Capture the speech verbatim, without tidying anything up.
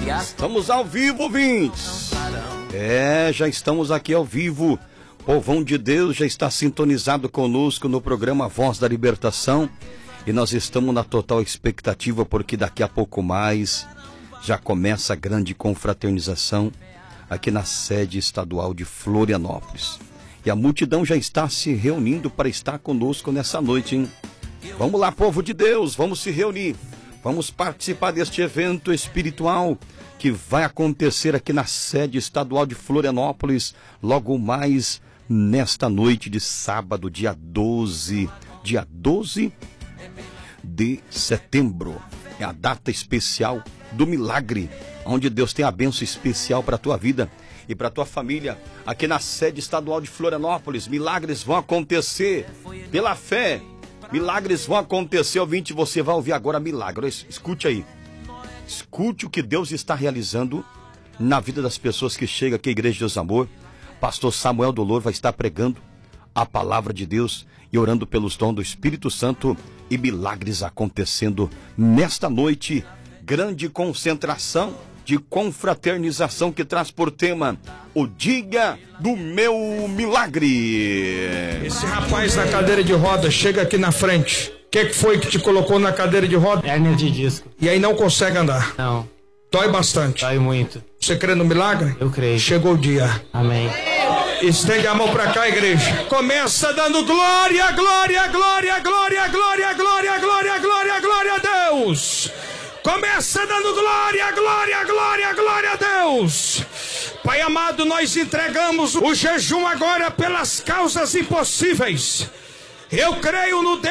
Estamos ao vivo, ouvintes. É, já estamos aqui ao vivo. Povão de Deus já está sintonizado conosco no programa Voz da Libertação. E nós estamos na total expectativa, porque daqui a pouco mais já começa a grande confraternização aqui na sede estadual de Florianópolis. E a multidão já está se reunindo para estar conosco nessa noite, hein? Vamos lá, povo de Deus, vamos se reunir. Vamos participar deste evento espiritual que vai acontecer aqui na sede estadual de Florianópolis, logo mais nesta noite de sábado, dia doze, dia doze de setembro. É a data especial do milagre, onde Deus tem a bênção especial para a tua vida e para a tua família. Aqui na sede estadual de Florianópolis, milagres vão acontecer pela fé. Milagres vão acontecer, ouvinte, você vai ouvir agora milagres. Escute aí. Escute o que Deus está realizando na vida das pessoas que chegam aqui à Igreja de Deus Amor. Pastor Samuel Dolor vai estar pregando a palavra de Deus e orando pelos dons do Espírito Santo e milagres acontecendo nesta noite. Grande concentração de confraternização que traz por tema o Dia do Meu Milagre. Esse rapaz na cadeira de roda chega aqui na frente. O que, que foi que te colocou na cadeira de roda? Hérnia de disco. E aí não consegue andar? Não. Dói bastante? Dói muito. Você crê no milagre? Eu creio. Chegou o dia. Amém. Estende a mão pra cá, igreja. Começa dando glória, glória, glória, glória, glória, glória, glória, glória, glória a Deus. Começa dando glória, glória, glória, glória a Deus. Pai amado, nós entregamos o jejum agora pelas causas impossíveis. Eu creio no Deus